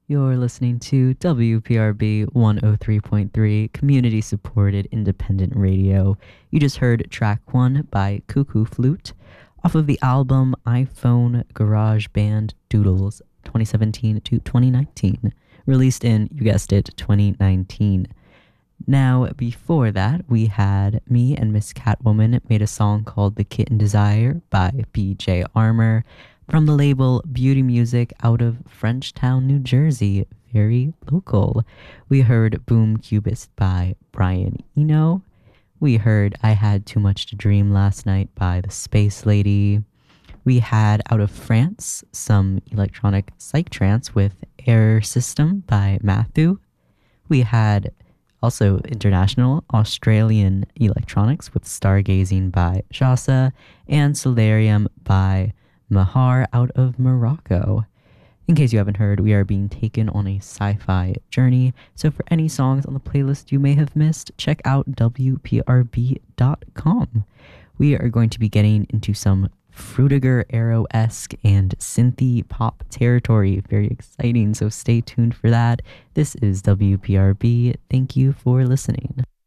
You're listening to WPRB 103.3, community supported independent radio. You just heard track 1 by Cuckoo Flute off of the album iPhone Garage Band Doodles 2017 to 2019, released in, you guessed it, 2019. Now, before that, we had me and Miss Catwoman made a song called The Kitten Desire by BJ Armour from the label Beauty Music out of Frenchtown, New Jersey. Very local. We heard Boom Cubist by Brian Eno. We heard I Had Too Much to Dream Last Night by The Space Lady. We had out of France some electronic psych-trance with Error System by Matthew. We had also international Australian electronics with Stargazing by Jasa and Solarium by Mahar out of Morocco. In case you haven't heard, we are being taken on a sci-fi journey, so for any songs on the playlist you may have missed, check out WPRB.com. We are going to be getting into some Frutiger Arrow-esque and synthy pop territory. Very exciting, so stay tuned for that. This is WPRB. Thank you for listening.